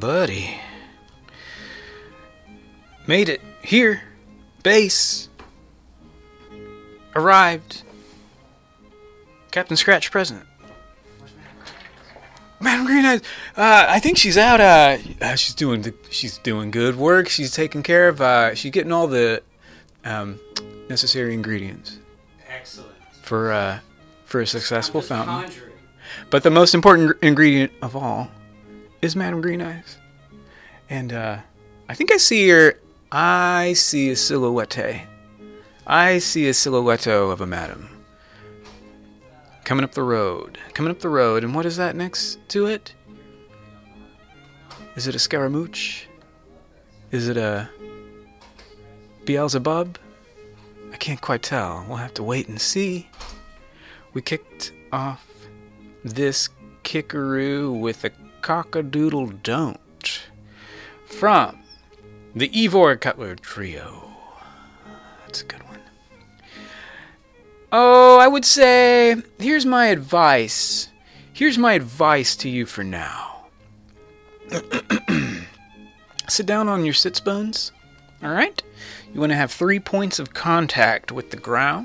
buddy. Made it. Here. Base. Arrived. Captain Scratch present. Madam Green Eyes. I think she's out. She's doing good work. She's taking care of. She's getting all the necessary ingredients. Excellent. For a successful fountain. Conjuring. But the most important ingredient of all is Madam Green Eyes. And I think I see her. I see a silhouette. I see a silhouette of a madam. Coming up the road. And what is that next to it? Is it a Scaramouche? Is it a Beelzebub? I can't quite tell. We'll have to wait and see. We kicked off this kickaroo with a cock-a-doodle don't from the Ivor Cutler Trio. That's a good one. Oh, I would say, here's my advice. Here's my advice to you for now. Sit down on your sits bones, all right? You want to have 3 points of contact with the ground.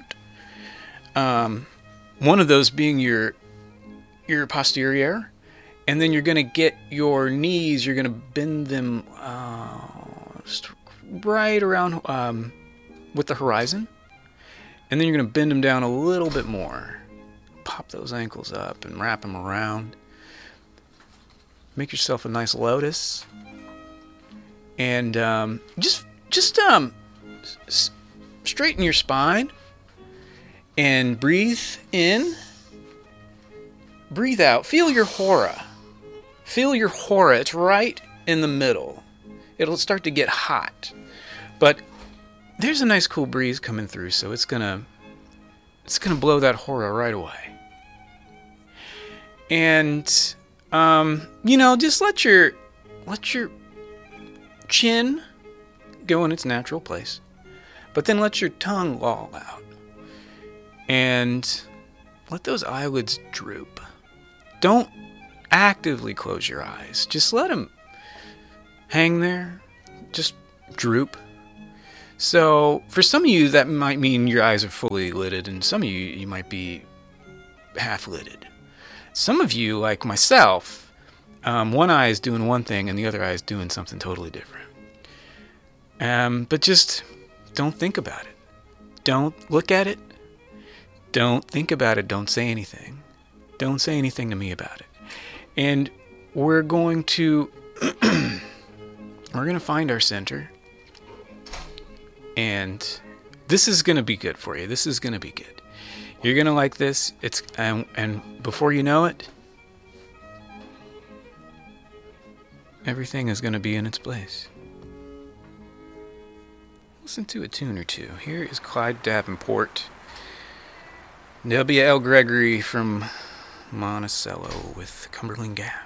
One of those being your posterior. And then you're going to get your knees, you're going to bend them just right around with the horizon. And then you're going to bend them down a little bit more. Pop those ankles up and wrap them around. Make yourself a nice lotus. And just straighten your spine. And breathe in. Breathe out. Feel your hora. Feel your hora. It's right in the middle. It'll start to get hot. But there's a nice cool breeze coming through, so it's gonna blow that hora right away. And just let your chin go in its natural place. But then let your tongue loll out. And let those eyelids droop. Don't actively close your eyes. Just let them hang there. Just droop. So, for some of you, that might mean your eyes are fully lidded, and some of you might be half-lidded. Some of you, like myself, one eye is doing one thing, and the other eye is doing something totally different. But just don't think about it. Don't look at it. Don't think about it. Don't say anything. Don't say anything to me about it. And we're going to find our center. And this is going to be good for you. This is going to be good. You're going to like this. And before you know it, everything is going to be in its place. Listen to a tune or two. Here is Clyde Davenport. W.L. Gregory from Monticello with Cumberland Gap.